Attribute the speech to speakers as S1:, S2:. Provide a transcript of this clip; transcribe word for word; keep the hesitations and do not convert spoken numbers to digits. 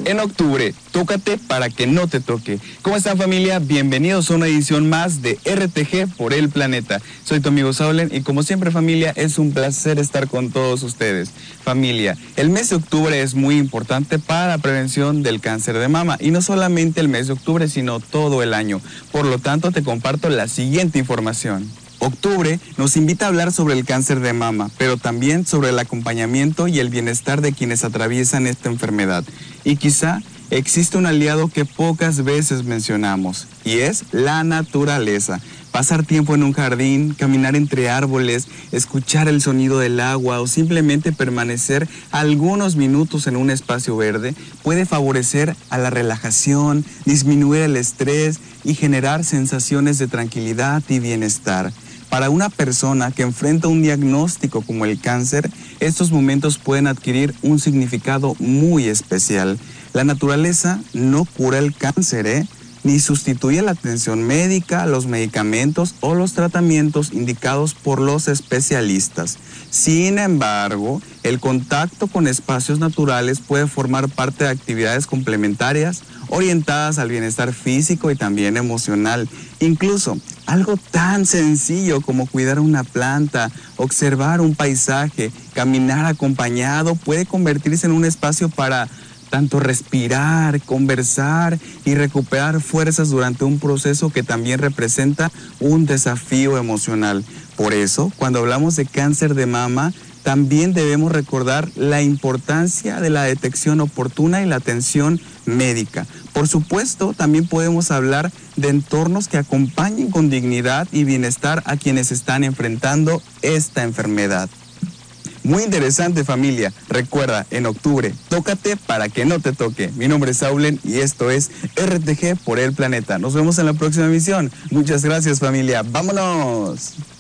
S1: En octubre, tócate para que no te toque. ¿Cómo están, familia? Bienvenidos a una edición más de R T G por el planeta. Soy tu amigo Saulen y como siempre, familia, es un placer estar con todos ustedes. Familia, el mes de octubre es muy importante para la prevención del cáncer de mama y no solamente el mes de octubre, sino todo el año. Por lo tanto, te comparto la siguiente información. Octubre nos invita a hablar sobre el cáncer de mama, pero también sobre el acompañamiento y el bienestar de quienes atraviesan esta enfermedad. Y quizá existe un aliado que pocas veces mencionamos, y es la naturaleza. Pasar tiempo en un jardín, caminar entre árboles, escuchar el sonido del agua o simplemente permanecer algunos minutos en un espacio verde puede favorecer a la relajación, disminuir el estrés y generar sensaciones de tranquilidad y bienestar. Para una persona que enfrenta un diagnóstico como el cáncer, estos momentos pueden adquirir un significado muy especial. La naturaleza no cura el cáncer, ¿eh? ni sustituye la atención médica, los medicamentos o los tratamientos indicados por los especialistas. Sin embargo, el contacto con espacios naturales puede formar parte de actividades complementarias orientadas al bienestar físico y también emocional. Incluso algo tan sencillo como cuidar una planta, observar un paisaje, caminar acompañado puede convertirse en un espacio para tanto respirar, conversar y recuperar fuerzas durante un proceso que también representa un desafío emocional. Por eso, cuando hablamos de cáncer de mama, también debemos recordar la importancia de la detección oportuna y la atención médica. Por supuesto, también podemos hablar de entornos que acompañen con dignidad y bienestar a quienes están enfrentando esta enfermedad. Muy interesante, familia. Recuerda, en octubre, tócate para que no te toque. Mi nombre es Saulen y esto es R T G por el planeta. Nos vemos en la próxima emisión. Muchas gracias, familia. ¡Vámonos!